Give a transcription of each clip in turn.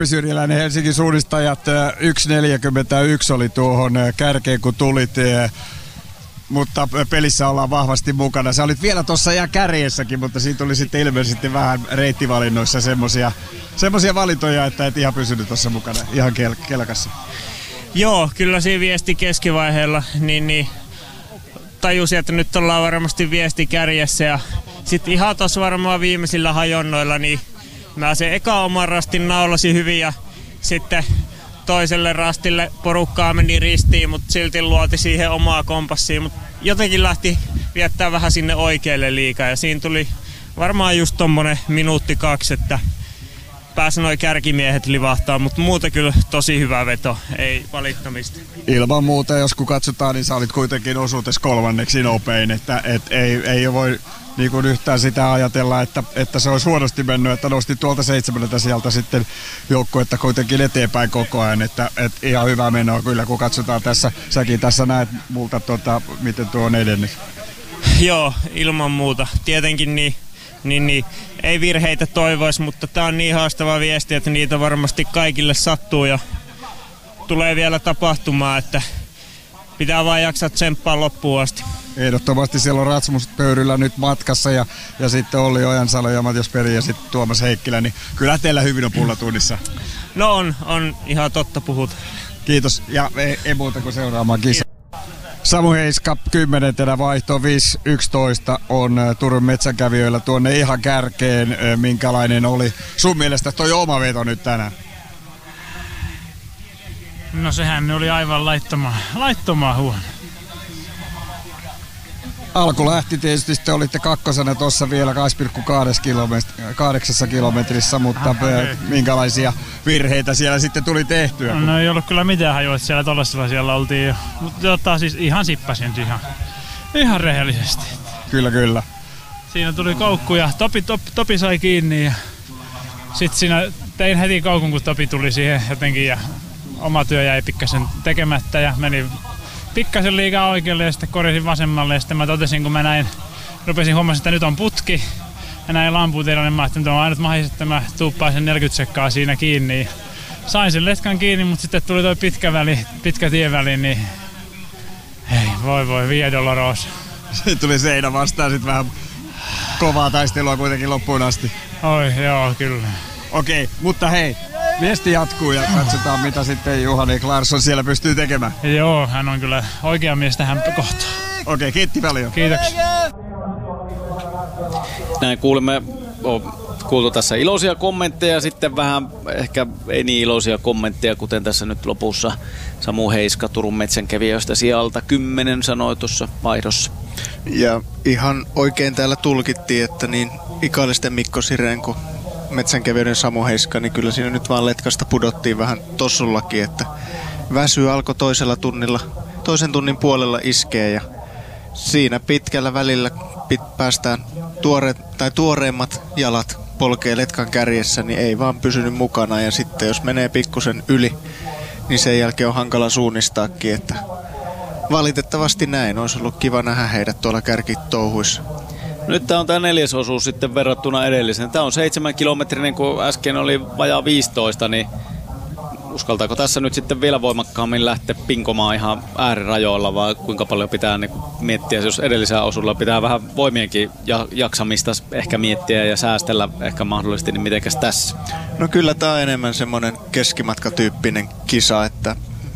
Syrjäläinen Helsingin suunnistajat 1.41 oli tuohon kärkeen kun tulit, mutta pelissä ollaan vahvasti mukana. Sä olit vielä tuossa ihan kärjessäkin, mutta siinä tuli sitten ilmeisesti vähän reittivalinnoissa semmosia valintoja, että et ihan pysynyt tuossa mukana ihan kelkassa. Joo, kyllä siinä viesti keskivaiheella, niin tajusin, että nyt ollaan varmasti viesti kärjessä ja sitten ihan tuossa varmaan viimeisillä hajonnoilla, niin mä sen eka oman rastin naulasin hyvin ja sitten toiselle rastille porukkaa meni ristiin, mutta silti luoti siihen omaa kompassiin, mutta jotenkin lähti viettää vähän sinne oikealle liikaa ja siinä tuli varmaan just tommonen minuutti 2, että pääsi noi kärkimiehet livahtaa, mutta muuta kyllä tosi hyvä veto, ei valittamista. Ilman muuta, jos kun katsotaan, niin sä olit kuitenkin osuutes kolmanneksi nopein, että ei voi niin kuin yhtään sitä ajatella, että se olisi huonosti mennyt, että nosti tuolta 7 sieltä sitten joukkuetta kuitenkin eteenpäin koko ajan, että ihan hyvä menoa kyllä, kun katsotaan tässä, säkin tässä näet multa miten tuo on edennyt. Joo, ilman muuta. Tietenkin niin ei virheitä toivoisi, mutta tää on niin haastava viesti, että niitä varmasti kaikille sattuu ja tulee vielä tapahtumaan, että pitää vaan jaksaa tsemppaa loppuun asti. Ehdottomasti siellä on Rasmus Pöyryllä nyt matkassa ja sitten Olli Ojansalo ja Matias Peri ja sitten Tuomas Heikkilä, niin kyllä teillä hyvin on pullatunnissa. No on ihan totta puhut. Kiitos ja ei muuta kuin seuraamaan kisa. Samu Heiska 10. vaihto 5.11 on Turun metsänkävijöillä tuonne ihan kärkeen. Minkälainen oli sun mielestä toi oma veto nyt tänään? No sehän oli aivan laittomaa huono. Alku lähti tietysti, sitten olitte kakkosena tuossa vielä 2,8 kilometrissä, mutta minkälaisia virheitä siellä sitten tuli tehtyä? No ei ollut kyllä mitään hajua, että siellä tollasella siellä oltiin jo. Mutta siis ihan sippasin ihan rehellisesti. Kyllä. Siinä tuli koukku ja Topi sai kiinni ja sitten siinä tein heti koukun, kun Topi tuli siihen jotenkin ja oma työ jäi pikkasen tekemättä ja meni pikkasen liikaa oikealle ja sitten korjasin vasemmalle ja sitten mä totesin, kun mä rupesin huomasin, että nyt on putki ja näin lampuutilla, niin mä ajattelin, että on ainut mahdollisuus, että mä tuuppaan sen 40 sekkaa siinä kiinni. Sain sen letkan kiinni, mutta sitten tuli toi pitkä tieväli, niin hei, voi, Via Dolorosa. Sitten tuli seinä vastaan, sitten vähän kovaa taistelua kuitenkin loppuun asti. Oi, joo, kyllä. Okei, mutta hei, viesti jatkuu ja katsotaan mitä sitten Juhani Klarsson siellä pystyy tekemään. Joo, hän on kyllä oikea mies tähän kohtaan. Okei, kiitti paljon. Kiitoksia. Näin kuultu tässä iloisia kommentteja, sitten vähän ehkä ei niin iloisia kommentteja, kuten tässä nyt lopussa Samu Heiska Turun metsänkävijöistä sieltä 10 sanoi tuossa vaihdossa. Ja ihan oikein täällä tulkittiin, että niin Ikalisten Mikko Siren kuin metsänkävijöiden Samu Heiska, niin kyllä siinä nyt vaan letkasta pudottiin vähän tossullakin, että väsy alkoi toisen tunnin puolella iskee ja siinä pitkällä välillä päästään tuoreimmat jalat polkee letkan kärjessä, niin ei vaan pysynyt mukana ja sitten jos menee pikkusen yli, niin sen jälkeen on hankala suunnistaakin, että valitettavasti näin. Olisi ollut kiva nähdä heidät tuolla kärkitouhuissa. Nyt tämä on tämä 4. osuus sitten verrattuna edelliseen. Tämä on 7 kilometrinen, kun äsken oli vajaa 15, niin uskaltaako tässä nyt sitten vielä voimakkaammin lähteä pinkomaan ihan äärirajoilla, vai kuinka paljon pitää niin miettiä, jos edellisellä osulla pitää vähän voimienkin jaksamista ehkä miettiä ja säästellä ehkä mahdollisesti, niin mitenkäs tässä? No kyllä tämä on enemmän semmoinen keskimatkatyyppinen kisa, että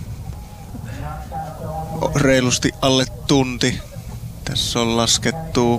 reilusti alle tunti. Tässä on laskettu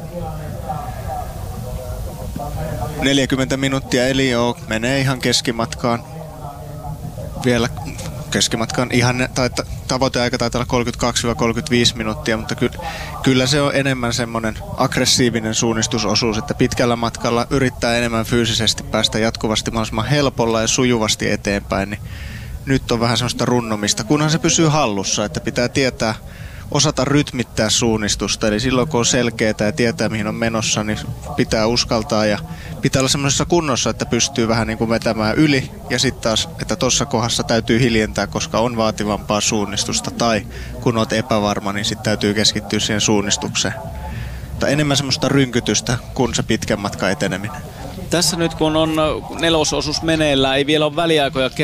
40 minuuttia, eli joo, menee ihan keskimatkaan. Vielä keskimatkaan ihan, tavoiteaika taitaa olla 32-35 minuuttia, mutta kyllä se on enemmän semmoinen aggressiivinen suunnistusosuus, että pitkällä matkalla yrittää enemmän fyysisesti päästä jatkuvasti mahdollisimman helpolla ja sujuvasti eteenpäin, niin nyt on vähän semmoista runnomista, kunhan se pysyy hallussa, että pitää osata rytmittää suunnistusta, eli silloin kun on selkeää ja tietää mihin on menossa, niin pitää uskaltaa ja pitää olla semmoisessa kunnossa, että pystyy vähän niin kuin vetämään yli ja sitten taas, että tuossa kohdassa täytyy hiljentää, koska on vaativampaa suunnistusta tai kun olet epävarma, niin sitten täytyy keskittyä siihen suunnistukseen. Mutta enemmän semmoista rynkytystä kuin se pitkän matkan eteneminen. Tässä nyt kun on 4. osuus meneillään, ei vielä ole väliaikoja